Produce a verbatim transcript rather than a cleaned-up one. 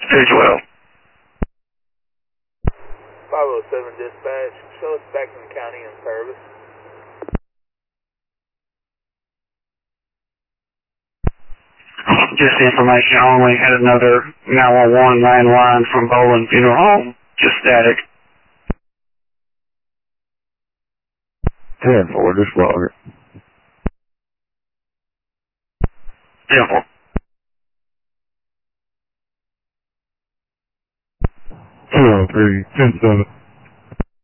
Stage well. five oh seven dispatch, show us Beckman County in service. Just information only. Had another nine one one landline from Bowling Funeral Home. Just static. ten four, just log it. Temple. two oh three, ten seven.